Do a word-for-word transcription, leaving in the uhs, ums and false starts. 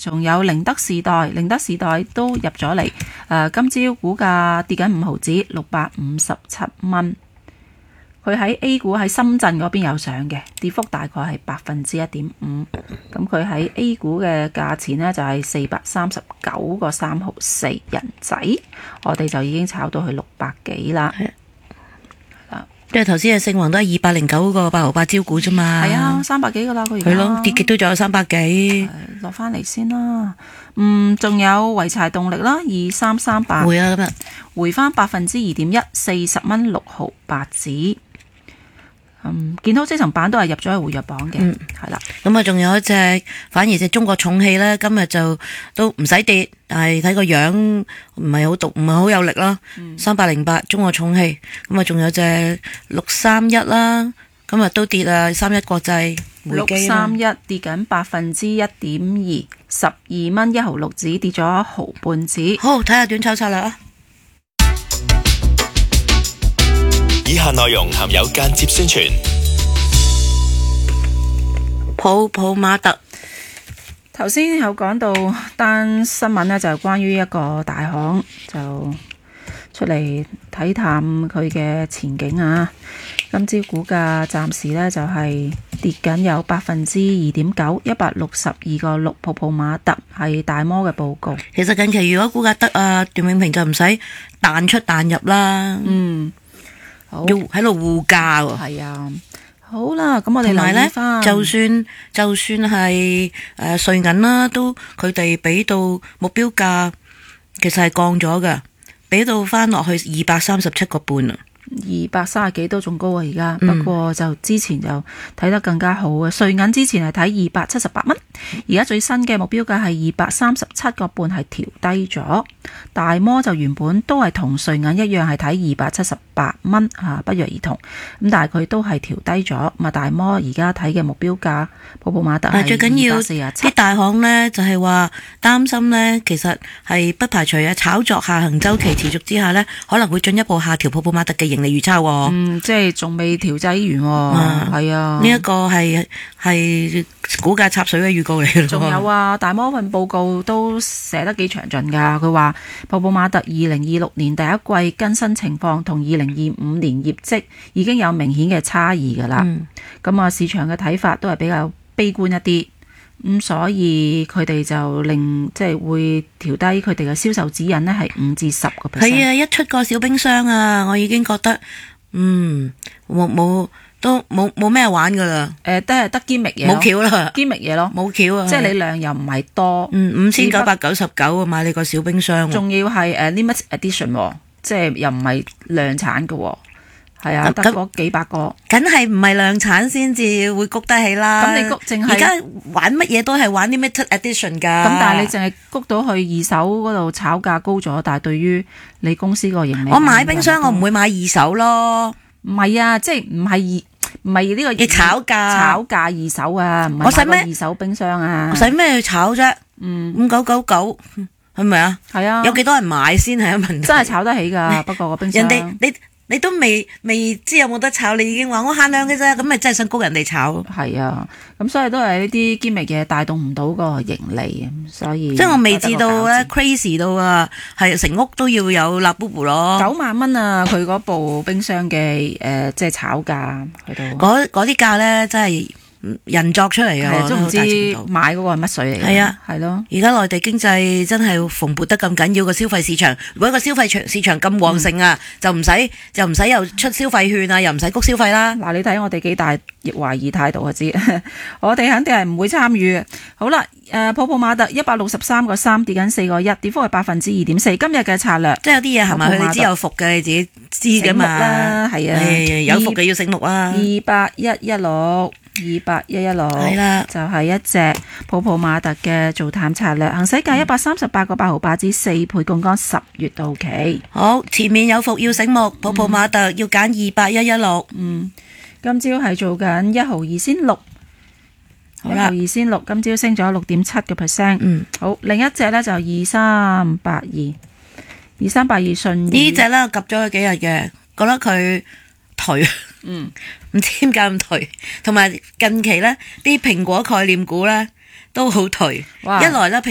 仲有寧德時代，寧德時代都入咗嚟。誒、呃，今朝股價跌緊五毫子，六百五十七蚊。佢喺 A 股喺深圳嗰邊有上嘅，跌幅大概係百分之一點五。咁佢喺 A 股嘅價錢呢，就係四百三十九個三毫四人仔，我哋就已經炒到去六百幾啦。 即係頭先嘅盛宏都係二百零九個八毫八招股啫嘛。 係啊，三百幾噶啦，佢而家。 係咯，跌極都仲有三百幾。 落翻嚟先啦。嗯，仲有濰柴動力啦，二三三八。 會啊，今日回翻百分之二點一，四十蚊六毫八子。嗯，見到積層板都係入咗去活躍榜嘅，係啦、 嗯。咁啊，仲有一隻，反而隻中國重汽咧，今日就都唔使跌，但係睇個樣唔係好毒，唔係好有力啦。三百零八中國重汽，咁啊，仲有隻六三一啦，今日都跌啊，三一國際六三一跌緊百分之一點二，十二蚊一毫六子，跌咗一毫半子。 好，睇下短炒策略啊！ 以下內容含有間接宣傳。 泡泡瑪特頭先有講到單新聞呢，就係關於一個大行就出嚟睇淡佢嘅前景啊。今朝股價暫時呢，就係跌緊有百分之二點九，一百六十二個六。泡泡瑪特係大摩嘅報告。 其實近期如果股價得啊，段永平就唔使彈出彈入啦。 嗯。 要喺度護價喎， 係啊，好啦，咁我哋留意翻， 就算就算係誒瑞銀啦，都佢哋俾到目標價，其實係降咗㗎，俾到翻落去二百三十七個半啊。 二百三十幾都仲高啊！而家、嗯、不過就之前就睇得更加好嘅，瑞銀之前係睇二百七十八蚊，而家最新嘅目標價係二百三十七個半，係調低咗。大摩就原本都係同瑞銀一樣係睇二百七十八蚊啊，不約而同。咁但係佢都係調低咗。咁啊，大摩而家睇嘅目標價，泡泡瑪特係最緊要啲大行呢，就係話擔心呢，其實係不排除啊炒作下行週期持續之下呢，可能會進一步下調泡泡瑪特嘅盈利預測。 嗯，即係仲未調劑完，係啊， 呢一個係係股價插水嘅預告嚟嘅。 仲有啊，大摩份報告都寫得幾詳盡噶。佢話泡泡瑪特二零二六年第一季更新情況同二零二五年業績已經有明顯嘅差異噶啦。咁、嗯、啊，市場嘅睇法都係比較悲觀一啲。咁、嗯、所以佢哋就令即係會調低佢哋嘅銷售指引呢係五至十個 percent。 係啊，一出個小冰箱啊，我已經覺得嗯冇冇都冇冇咩玩噶啦。 誒、呃，都係得堅密嘢， 冇橋啦， 堅密嘢咯， 冇橋啊。 即係你量又唔係多， 嗯，五千九百九十九啊，買你個小冰箱， 仲要係誒 limit edition， 即係又唔係量產噶。係啊，得嗰幾百個， 梗係唔係量產先至會谷得起啦。 咁你谷淨係而家玩乜嘢都係玩啲 limited edition 噶。 咁但係你淨係谷到去二手嗰度炒價高咗，但係對於你公司個盈利， 我買冰箱我唔會買二手咯。 唔係啊，即係唔係二唔係呢個要炒價炒價二手啊，唔係買個二手冰箱啊。 我使咩去炒啫？嗯，五九九九係咪啊？ 係啊， 有幾多人買先係一問題。 真係炒得起㗎，不過個冰箱人哋你。你都未未知有冇得炒，你已經話我限量嘅啫，咁咪真係想谷人哋炒。 係啊，咁所以都係呢啲堅味嘢帶動唔到個盈利，所以即係我未知道咧 crazy 到啊，係成屋都要有立 bobo 咯。 九萬蚊啊，佢嗰部冰箱嘅誒、呃，即係炒價去到嗰嗰啲價咧，真係人作出嚟嘅， 都唔知買嗰個係乜水嚟嘅。係啊，係咯。 而家內地經濟真係蓬勃得咁緊要，個消費市場，如果個消費場市場咁旺盛啊，嗯、就唔使就唔使又出消費券啊，又唔使谷消費啦。 嗱，你睇我哋幾大懷疑態度就知，我哋肯定係唔會參與嘅。好啦，誒，泡泡瑪特一百六十三個三跌緊四個一，跌幅係百分之二點四。今日嘅策略， 即係有啲嘢係咪佢哋知有伏嘅，你自己知噶嘛？ 係啊， 有伏嘅要醒目啊。 二八一一六。二八一一六係啦，就係一隻泡泡瑪特嘅做淡策略，行使價一百三十八個八毫八至四倍槓桿，十月到期。 好，前面有伏要醒目，泡泡瑪特要揀二八一一六。 嗯，今朝係做緊一毫二先六，好啦，一毫二先六，今朝升咗六點七個 percent。嗯，好，另一隻咧就二三八二，二三八二順呢隻咧夾咗佢幾日嘅，覺得佢頹。嗯，唔知點解咁頹，同埋近期咧啲蘋果概念股咧都好頹，一來咧蘋